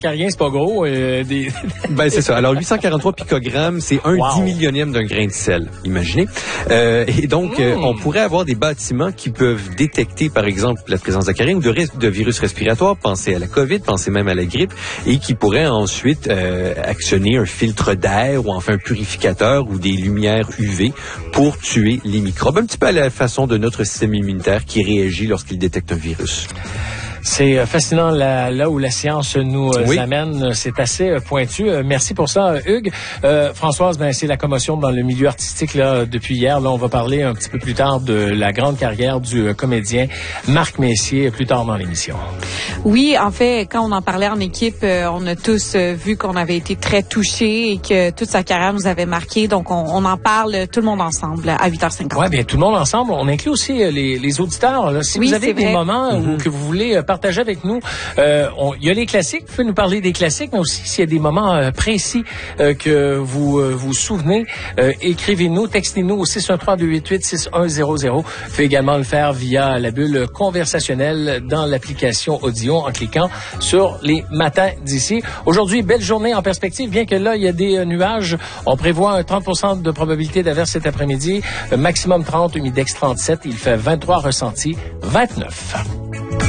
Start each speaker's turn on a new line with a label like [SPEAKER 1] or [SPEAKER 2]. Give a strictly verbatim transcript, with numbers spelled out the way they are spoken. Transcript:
[SPEAKER 1] Carien, c'est pas gros. Euh, des...
[SPEAKER 2] ben, c'est ça. Alors, huit cent quarante-trois picogrammes, c'est un wow. dix millionième d'un grain de sel. Imaginez. Euh, et donc, mmh. euh, on pourrait avoir des bâtiments qui peuvent détecter, par exemple, la présence d'acariens ou de, res- de virus respiratoires. Pensez à la COVID, pensez même à la grippe, et qui pourraient ensuite euh, actionner un filtre d'air ou enfin un purificateur ou des lumières U V pour tuer les microbes. Un petit peu à la façon de notre système immunitaire qui réagit lorsqu'il détecte un virus.
[SPEAKER 1] C'est fascinant là, là où la science nous euh,
[SPEAKER 2] oui.
[SPEAKER 1] amène. C'est assez euh, pointu. Euh, merci pour ça, Hugues. Euh, Françoise, ben c'est la commotion dans le milieu artistique là depuis hier. Là, on va parler un petit peu plus tard de la grande carrière du euh, comédien Marc Messier plus tard dans l'émission.
[SPEAKER 3] Oui, en fait, quand on en parlait en équipe, euh, on a tous euh, vu qu'on avait été très touchés et que toute sa carrière nous avait marqué. Donc, on, on en parle tout le monde ensemble à huit heures cinquante.
[SPEAKER 1] Ouais, bien tout le monde ensemble. On inclut aussi euh, les, les auditeurs. Là. Si
[SPEAKER 3] oui,
[SPEAKER 1] vous avez des
[SPEAKER 3] vrai.
[SPEAKER 1] moments
[SPEAKER 2] mm-hmm.
[SPEAKER 1] où que vous voulez euh, partager avec nous. Euh, on, il y a les classiques, vous pouvez nous parler des classiques, mais aussi s'il y a des moments euh, précis euh, que vous euh, vous souvenez, euh, écrivez-nous, textez-nous au six un trois deux huit huit six un zéro zéro. Vous pouvez également le faire via la bulle conversationnelle dans l'application audio en cliquant sur les matins d'ici. Aujourd'hui, belle journée en perspective, bien que là, il y a des euh, nuages. On prévoit un trente pour cent de probabilité d'averse cet après-midi, euh, maximum trente, humidex trente-sept, il fait vingt-trois, ressenti vingt-neuf.